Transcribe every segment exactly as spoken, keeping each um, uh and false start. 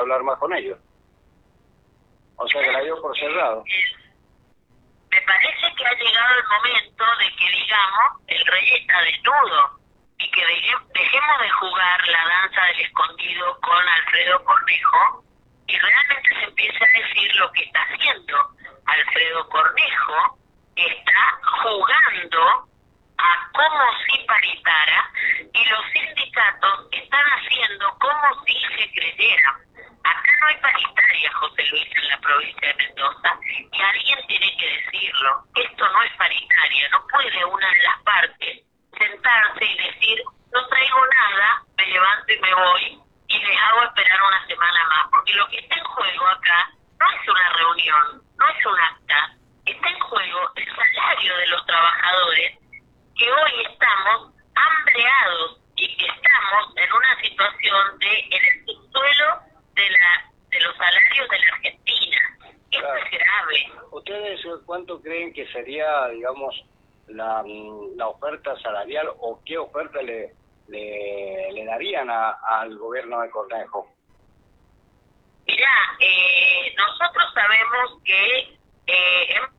hablar más con ellos. O sea que la dio por cerrado. Me parece que ha llegado el momento de que digamos, el rey está desnudo y que deje- dejemos de jugar la danza del escondido con Alfredo Cornejo y realmente se empiece a decir lo que está haciendo Alfredo Cornejo. Está jugando a como si paritara y los sindicatos están haciendo como si se creyeran. Acá no hay paritaria, José Luis, en la provincia de Mendoza, y alguien tiene que decirlo. Esto no es paritaria, no puede una de las partes sentarse y decir, no traigo nada, me levanto y me voy, y les hago esperar una semana más, porque lo que está en juego acá no es una reunión, no es un acta, está en juego el salario de los trabajadores, que hoy estamos hambreados y que estamos en una situación de en el subsuelo de la de los salarios de la Argentina. Esto Claro. es grave. ¿Ustedes cuánto creen que sería, digamos, la, la oferta salarial o qué oferta le, le, le darían a, al gobierno de Cornejo? Mirá, eh, nosotros sabemos que eh, en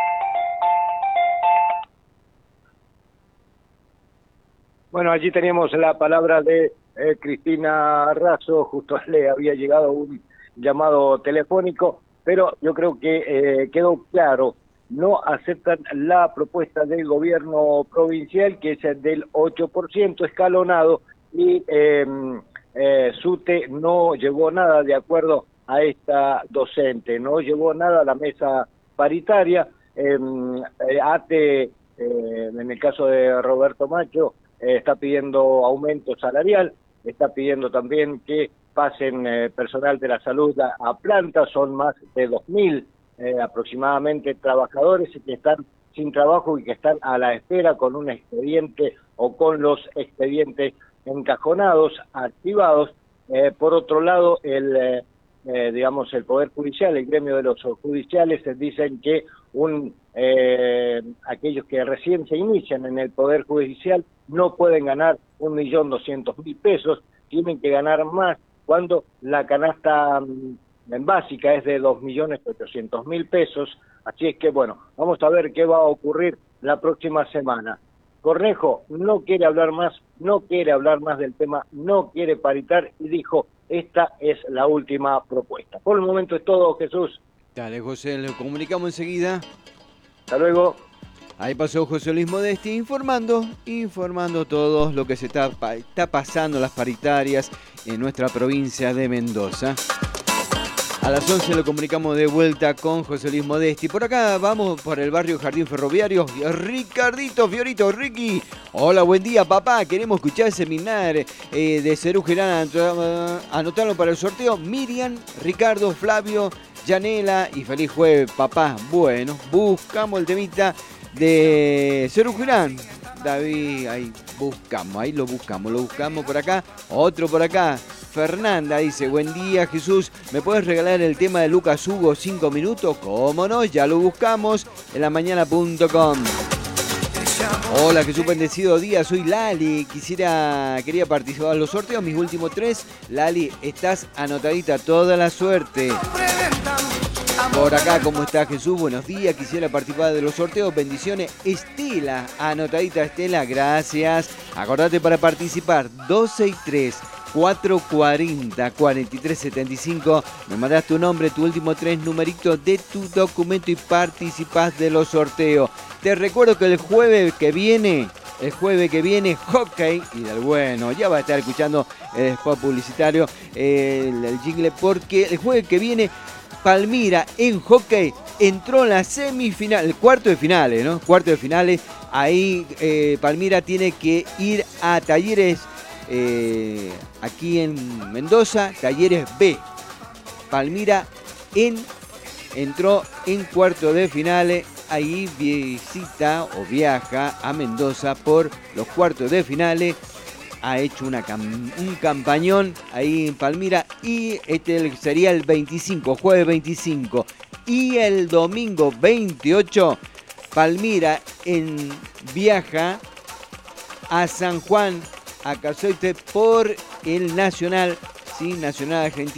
Bueno, allí teníamos la palabra de eh, Cristina Razo, justo le había llegado un llamado telefónico, pero yo creo que eh, quedó claro, no aceptan la propuesta del gobierno provincial, que es del ocho por ciento escalonado, y eh, eh, SUTE no llevó nada de acuerdo a esta docente, no llevó nada a la mesa paritaria. eh, eh, ATE, eh, en el caso de Roberto Macho, eh, está pidiendo aumento salarial, está pidiendo también que pasen eh, personal de la salud a, a planta, son más de dos mil eh, aproximadamente trabajadores que están sin trabajo y que están a la espera con un expediente o con los expedientes encajonados, activados. Eh, por otro lado, el eh, eh, digamos el Poder Judicial, el gremio de los judiciales, eh, dicen que un eh, aquellos que recién se inician en el Poder Judicial no pueden ganar un millón doscientos mil pesos, tienen que ganar más cuando la canasta mm, básica es de dos millones ochocientos mil pesos. Así es que, bueno, vamos a ver qué va a ocurrir la próxima semana. Cornejo no quiere hablar más, no quiere hablar más del tema, no quiere paritar y dijo, esta es la última propuesta. Por el momento es todo, Jesús. Dale, José, lo comunicamos enseguida. Hasta luego. Ahí pasó José Luis Modesti informando, informando todo lo que se está, está pasando, las paritarias en nuestra provincia de Mendoza. A las once lo comunicamos de vuelta con José Luis Modesti. Por acá vamos por el barrio Jardín Ferroviario. Ricardito Fiorito, Ricky. Hola, buen día, papá. Queremos escuchar el seminario eh, de Cerú Girán. Anotarlo para el sorteo. Miriam, Ricardo, Flavio, Yanela y feliz jueves, papá. Bueno, buscamos el temita de Cerú Girán. David, ahí buscamos, ahí lo buscamos, lo buscamos por acá. Otro por acá. Fernanda dice, buen día Jesús, ¿me puedes regalar el tema de Lucas Hugo cinco minutos? ¿Cómo no? Ya lo buscamos en la mañana punto com. Hola Jesús, bendecido día, soy Lali, quisiera, quería participar en los sorteos, mis últimos tres. Lali, estás anotadita, toda la suerte. Por acá, ¿cómo está Jesús? Buenos días, quisiera participar de los sorteos, bendiciones. Estela, anotadita Estela, gracias. Acordate para participar, dos seis tres, cuatro cuatro cero, cuatro tres siete cinco. Me mandás tu nombre, tu último tres numeritos de tu documento y participás de los sorteos. Te recuerdo que el jueves que viene, el jueves que viene, hockey y del bueno. Ya va a estar escuchando el spot publicitario, el, el jingle, porque el jueves que viene Palmira en hockey entró en la semifinal, el cuarto de finales, ¿no? Cuarto de finales. Ahí eh, Palmira tiene que ir a Talleres. Eh, aquí en Mendoza, Talleres B. Palmira en, entró en cuarto de finales, ahí visita o viaja a Mendoza por los cuartos de finales, ha hecho una cam un campañón ahí en Palmira y este sería el veinticinco, jueves veinticinco, y el domingo veintiocho Palmira en, viaja a San Juan, a Casoite por el Nacional, sí, Nacional Argentino,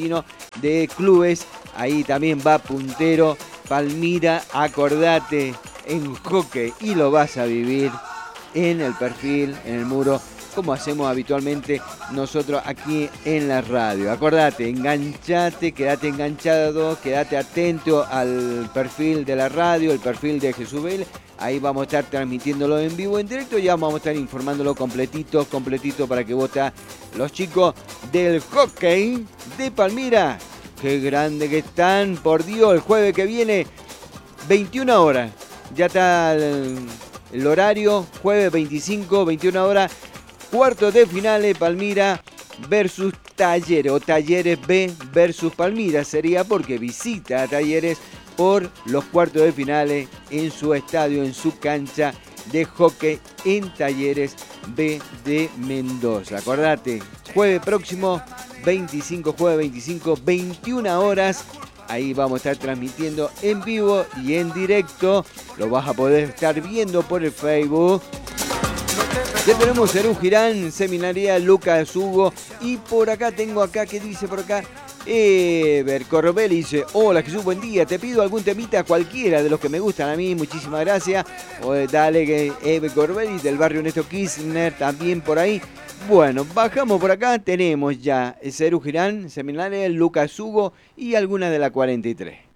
de clubes, ahí también va puntero Palmira, acordate, en hockey, y lo vas a vivir en el perfil, en el muro, como hacemos habitualmente nosotros aquí en la radio. Acordate, enganchate, quédate enganchado, quédate atento al perfil de la radio, el perfil de Jesús Vélez. Ahí vamos a estar transmitiéndolo en vivo, en directo, y ya vamos a estar informándolo completito, completito para que vota los chicos del hockey de Palmira. Qué grande que están, por Dios, el jueves que viene, veintiuna horas. Ya está el, el horario, jueves veinticinco, veintiuna horas. Cuartos de finales, Palmira versus Talleres, o Talleres B versus Palmira sería, porque visita a Talleres por los cuartos de finales en su estadio, en su cancha de hockey en Talleres B de Mendoza. Acordate, jueves próximo, veinticinco, jueves veinticinco, veintiuna horas. Ahí vamos a estar transmitiendo en vivo y en directo. Lo vas a poder estar viendo por el Facebook. Ya tenemos Cerú Girán, Seminaría Lucas Hugo, y por acá tengo acá, ¿qué dice por acá? Ever Corbel dice: hola Jesús, buen día, te pido algún temita cualquiera de los que me gustan a mí, muchísimas gracias. O, dale, que Ever Corbel del barrio Néstor Kirchner también por ahí. Bueno, bajamos por acá, tenemos ya Cerú Girán, Seminaría Lucas Hugo y algunas de la cuarenta y tres.